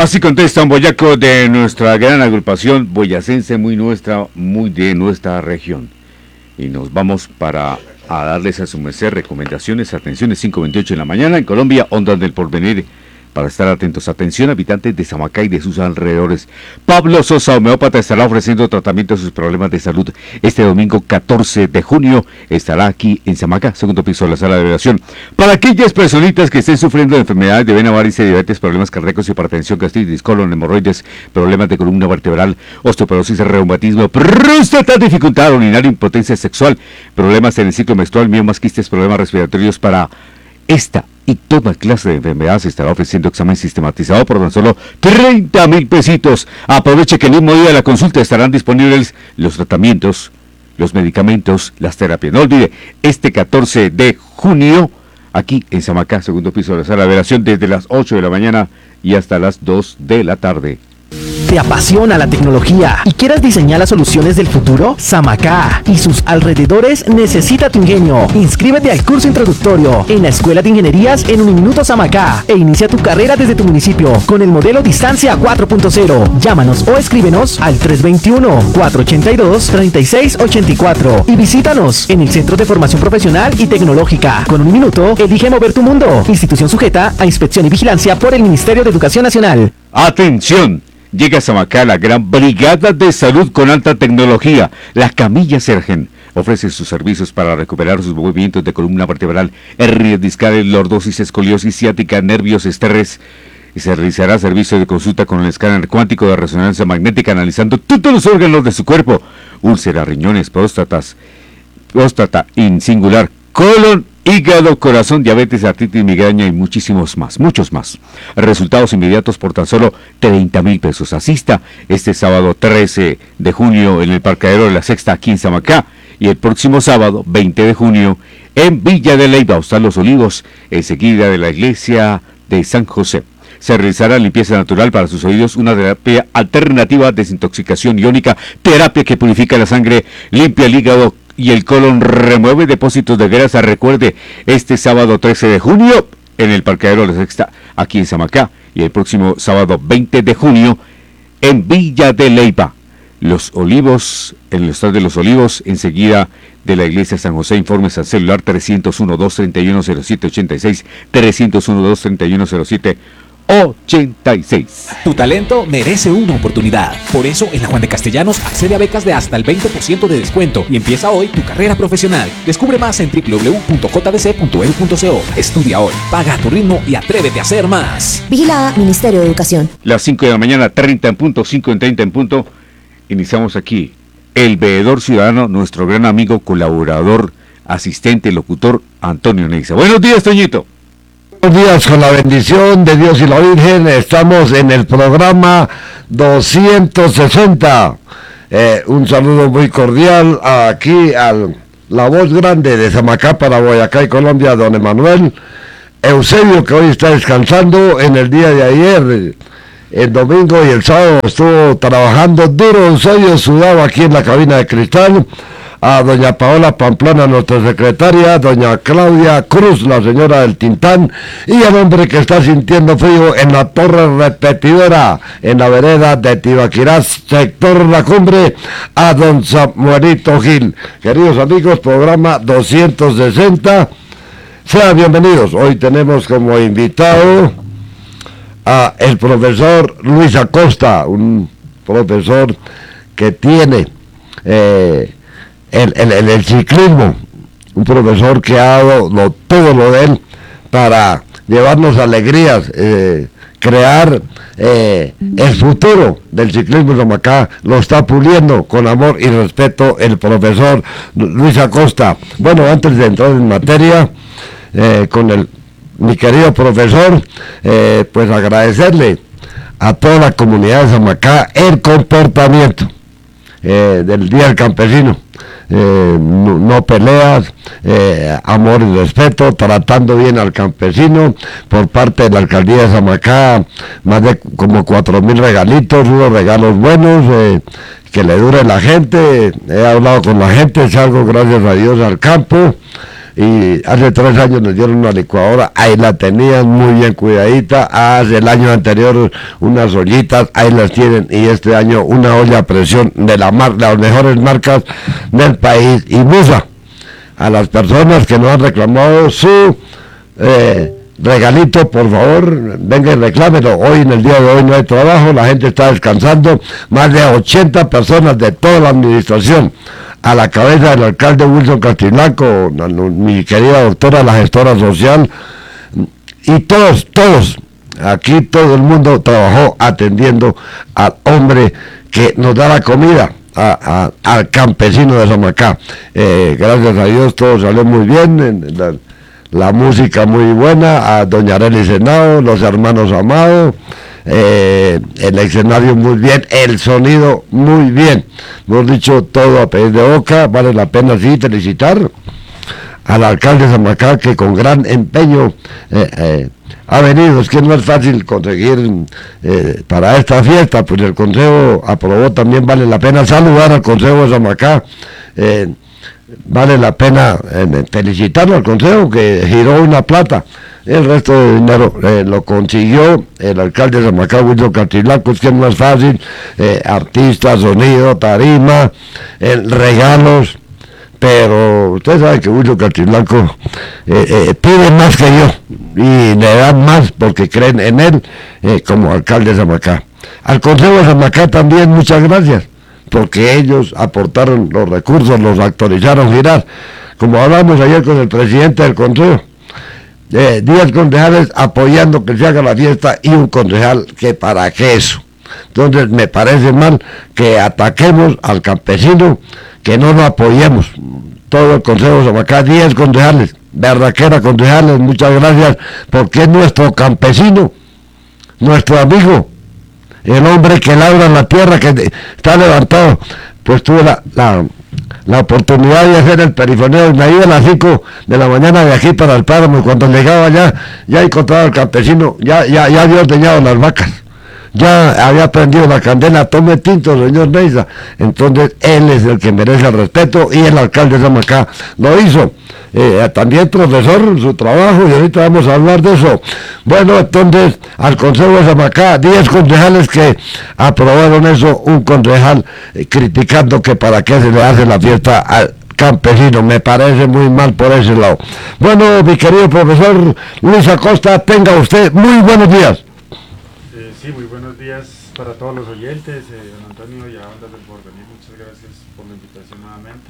Así contesta un boyaco de nuestra gran agrupación boyacense, muy nuestra, muy de nuestra región. Y nos vamos a darles a su merced recomendaciones, atenciones 5:28 en la mañana en Colombia, Ondas del Porvenir, para estar atentos. Atención, habitantes de Samacá y de sus alrededores. Pablo Sosa, homeópata, estará ofreciendo tratamiento a sus problemas de salud. Este domingo 14 de junio estará aquí en Samacá, segundo piso de la sala de oración. Para aquellas personitas que estén sufriendo de enfermedades de vena, varices, diabetes, problemas cardíacos, hipertensión, gastritis, colon, hemorroides, problemas de columna vertebral, osteoporosis, reumatismo, próstata, dificultad urinaria, impotencia sexual, problemas en el ciclo menstrual, miomas, quistes, problemas respiratorios, para esta y toda clase de enfermedades estará ofreciendo examen sistematizado por tan solo 30,000 pesitos. Aproveche que el mismo día de la consulta estarán disponibles los tratamientos, los medicamentos, las terapias. No olvide, este 14 de junio, aquí en Samacá, segundo piso de la sala de oración, desde las 8 de la mañana y hasta las 2 de la tarde. ¿Te apasiona la tecnología y quieres diseñar las soluciones del futuro? Samacá y sus alrededores necesita tu ingenio. Inscríbete al curso introductorio en la Escuela de Ingenierías en Uniminuto Samacá e inicia tu carrera desde tu municipio con el modelo Distancia 4.0. Llámanos o escríbenos al 321-482-3684 y visítanos en el Centro de Formación Profesional y Tecnológica. Con Uniminuto, elige mover tu mundo. Institución sujeta a inspección y vigilancia por el Ministerio de Educación Nacional. ¡Atención! Llega a Samacá la gran brigada de salud con alta tecnología, la Camilla Sergen. Ofrece sus servicios para recuperar sus movimientos de columna vertebral, hernias discales, lordosis, escoliosis ciática, nervios, estrés. Y se realizará servicio de consulta con el escáner cuántico de resonancia magnética, analizando todos los órganos de su cuerpo: úlcera, riñones, próstata in singular, colon, hígado, corazón, diabetes, artritis, migraña y muchos más. Resultados inmediatos por tan solo 30,000 pesos. Asista este sábado 13 de junio en el parqueadero de la Sexta, aquí en Samacá, y el próximo sábado 20 de junio en Villa de Leyva, Hostal Los Olivos, enseguida de la iglesia de San José. Se realizará limpieza natural para sus oídos, una terapia alternativa, desintoxicación iónica, terapia que purifica la sangre, limpia el hígado y el colon, remueve depósitos de grasa. Recuerde, este sábado 13 de junio en el parqueadero de la Sexta, aquí en Samacá, y el próximo sábado 20 de junio en Villa de Leyva, Los Olivos, en el Estado de Los Olivos, enseguida de la iglesia San José. Informes al celular 301-231-0786, 301-231-0786. Tu talento merece una oportunidad. Por eso, en la Juan de Castellanos accede a becas de hasta el 20% de descuento y empieza hoy tu carrera profesional. Descubre más en www.jdc.edu.co. Estudia hoy, paga a tu ritmo y atrévete a hacer más. Vigila Ministerio de Educación. Las 5 de la mañana, 30 en punto, 5:30 en punto. Iniciamos aquí el veedor ciudadano, nuestro gran amigo, colaborador, asistente, locutor, Antonio Neiza. Buenos días, Toñito. Buenos días, con la bendición de Dios y la Virgen. Estamos en el programa 260. Un saludo muy cordial aquí a la voz grande de Samacá para Boyacá y Colombia, don Emanuel Eusebio, que hoy está descansando. En el día de ayer, el domingo y el sábado, estuvo trabajando duro. Eusebio sudado aquí en la cabina de cristal. A doña Paola Pamplona, nuestra secretaria, doña Claudia Cruz, la señora del Tintán, y al hombre que está sintiendo frío en la torre repetidora, en la vereda de Tibaquirá, sector La Cumbre, a don Samuelito Gil. Queridos amigos, programa 260, sean bienvenidos. Hoy tenemos como invitado a el profesor Luis Acosta, un profesor que tiene el ciclismo, un profesor que ha dado todo lo de él para llevarnos alegrías, crear el futuro del ciclismo en Samacá. Lo está puliendo con amor y respeto el profesor Luis Acosta. Bueno, antes de entrar en materia con mi querido profesor, pues agradecerle a toda la comunidad de Samacá el comportamiento del Día del Campesino. No peleas, amor y respeto, tratando bien al campesino por parte de la alcaldía de Samacá. Más de como 4,000 regalitos, unos regalos buenos, que le dure la gente. He hablado con la gente, salgo gracias a Dios al campo, y hace 3 años nos dieron una licuadora, ahí la tenían muy bien cuidadita, hace el año anterior unas ollitas, ahí las tienen, y este año una olla a presión de las mejores marcas del país. Y Musa, a las personas que nos han reclamado su regalito, por favor, venga y reclámelo. Hoy, en el día de hoy, no hay trabajo, la gente está descansando, más de 80 personas de toda la administración, a la cabeza del alcalde Wilson Castiblanco, mi querida doctora, la gestora social, y todos, aquí todo el mundo trabajó atendiendo al hombre que nos da la comida, al campesino de Samacá. Gracias a Dios todo salió muy bien, la música muy buena, a doña Arely Senado, los hermanos Amado, el escenario muy bien, el sonido muy bien, hemos dicho todo a pedir de boca. Vale la pena sí felicitar al alcalde de Samacá, que con gran empeño ha venido. Es que no es fácil conseguir para esta fiesta, pues el consejo aprobó. También vale la pena saludar al consejo de Samacá, vale la pena felicitarlo al consejo, que giró una plata. El resto de dinero lo consiguió el alcalde de Samacá, Wilson Castiblanco. Es que no es fácil, artistas, sonido, tarima, regalos, pero usted sabe que Wilson Castiblanco pide más que yo, y le dan más porque creen en él como alcalde de Samacá. Al consejo de Samacá también muchas gracias, porque ellos aportaron los recursos, los autorizaron girar, como hablamos ayer con el presidente del consejo, 10 concejales apoyando que se haga la fiesta, y un concejal que para qué eso. Entonces me parece mal que ataquemos al campesino, que no lo apoyemos. Todo el consejo de Samacá, 10 concejales, berraquera concejales, muchas gracias, porque es nuestro campesino, nuestro amigo, el hombre que labra la tierra, que está levantado. Pues tuve la oportunidad de hacer el perifoneo, me iba a las 5 de la mañana de aquí para el páramo, y cuando llegaba ya encontraba al campesino, ya había ordeñado las vacas, ya había prendido la candela. Tome tinto, señor Neiza. Entonces él es el que merece el respeto, y el alcalde de Samacá lo hizo. También profesor su trabajo, y ahorita vamos a hablar de eso. Bueno, entonces al consejo de Samacá, 10 concejales que aprobaron eso, un concejal criticando que para qué se le hace la fiesta al campesino. Me parece muy mal por ese lado. Bueno, mi querido profesor Luis Acosta, tenga usted muy buenos días. Sí, muy buenos días para todos los oyentes, don Antonio y a Ondas del Porvenir. Muchas gracias por la invitación nuevamente.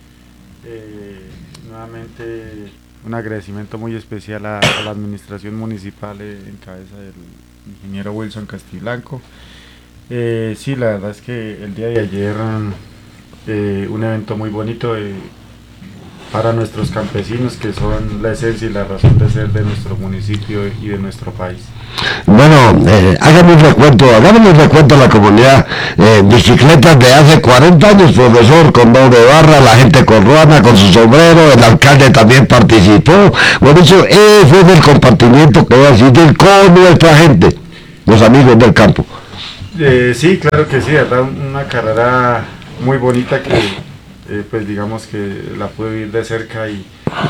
Nuevamente un agradecimiento muy especial a la administración municipal en cabeza del ingeniero Wilson Castiblanco. Sí, la verdad es que el día de ayer un evento muy bonito para nuestros campesinos, que son la esencia y la razón de ser de nuestro municipio y de nuestro país. Bueno, hágame un recuento a la comunidad. Bicicletas de hace 40 años, profesor, con doble barra, la gente con ruana, con su sombrero, el alcalde también participó. Bueno, eso fue del compartimiento que voy a decir con nuestra gente, los amigos del campo. Sí, claro que sí, verdad, una carrera muy bonita que pues digamos que la pude vivir de cerca, y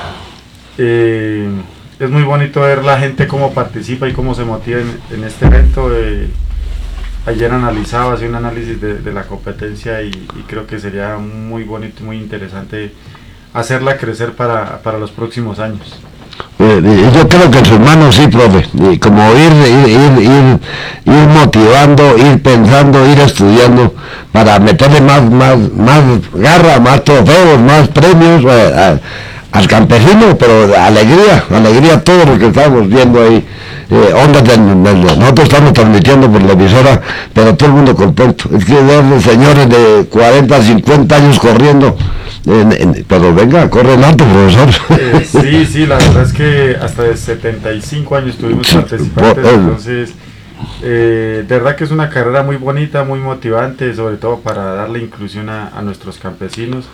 es muy bonito ver la gente cómo participa y cómo se motiva en este evento. Ayer analizaba, hacía un análisis de la competencia, y creo que sería muy bonito y muy interesante hacerla crecer para los próximos años. Yo creo que en sus manos sí, profe, y como ir motivando, ir pensando, ir estudiando para meterle más garra, más trofeos, más premios al campesino, pero alegría a todos los que estamos viendo ahí. Nosotros estamos transmitiendo por la emisora, pero todo el mundo contento. Es que ver señores de 40, 50 años corriendo, pero venga, corren alto, profesor. Sí, la verdad es que hasta de 75 años tuvimos participantes, entonces de verdad que es una carrera muy bonita, muy motivante, sobre todo para darle inclusión a nuestros campesinos.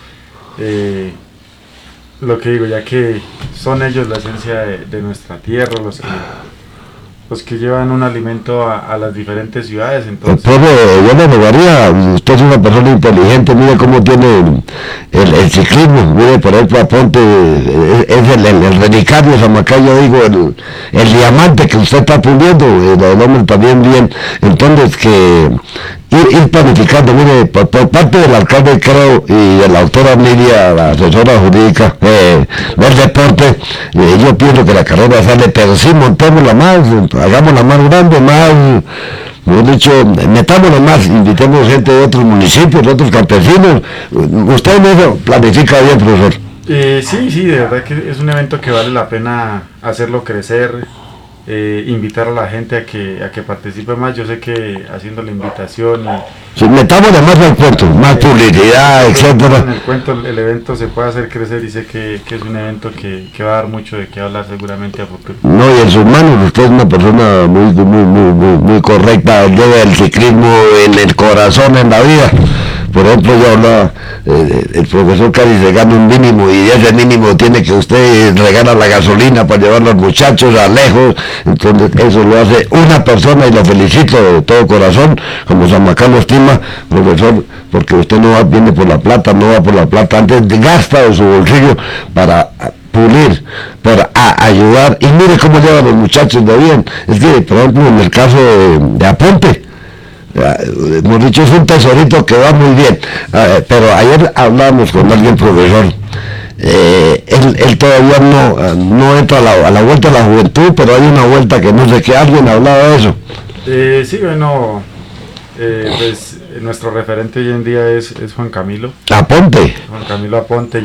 Lo que digo, ya que son ellos la esencia de nuestra tierra, los que llevan un alimento a las diferentes ciudades. Entonces, profe, yo le rogaría, usted es una persona inteligente, mire cómo tiene el ciclismo, mire por ejemplo Aponte, es el relicario de Samacá, yo digo, el diamante que usted está puliendo, el hombre también bien, entonces que ir planificando, mire, por parte del alcalde creo y de la doctora Nidia, la asesora jurídica del deporte, yo pienso que la carrera sale, pero sí montémosla más, hagámosla más grande, más, hemos dicho, metámosla más, invitemos gente de otros municipios, de otros campesinos. Usted no planifica bien, profesor. Sí, de verdad que es un evento que vale la pena hacerlo crecer, invitar a la gente a que participe más. Yo sé que haciendo la invitación Si metámosle más al cuento, más publicidad, etcétera. En el cuento el evento se puede hacer crecer y sé que es un evento que va a dar mucho de qué hablar seguramente a futuro. No, y en sus manos, usted es una persona muy correcta, lleva el ciclismo en el corazón, en la vida. Por ejemplo, yo hablaba, el profesor Cádiz se gana un mínimo y ese mínimo tiene que usted regalar la gasolina para llevar a los muchachos a lejos, entonces eso lo hace una persona y lo felicito de todo corazón, como Samacá lo estima, profesor, porque usted no viene por la plata, no va por la plata, antes gasta de su bolsillo para pulir, para ayudar, y mire cómo llevan los muchachos de bien. Es que, por ejemplo, en el caso de Aponte, hemos dicho, es un tesorito que va muy bien, pero ayer hablábamos con alguien, profesor, él todavía no entra a la vuelta de la juventud, pero hay una vuelta que no sé qué, alguien hablaba de eso. Sí, bueno, pues nuestro referente hoy en día es Juan Camilo Aponte. Juan Camilo Aponte.